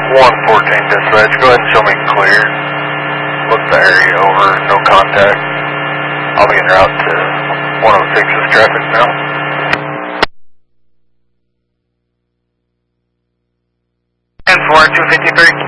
114 dispatch, go ahead and show me clear. Look the area over, no contact. I'll be en route to 106's traffic now. 10-4, 253.